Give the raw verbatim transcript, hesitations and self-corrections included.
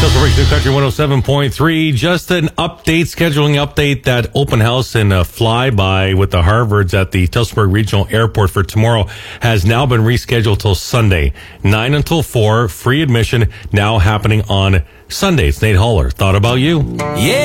New Country one oh seven point three. Just an update, scheduling update. That open house and a flyby with the Harvards at the Tillsonburg Regional Airport for tomorrow has now been rescheduled till Sunday, nine until four. Free admission now happening on Sunday. It's Nate Haller. Thought about you. Yeah.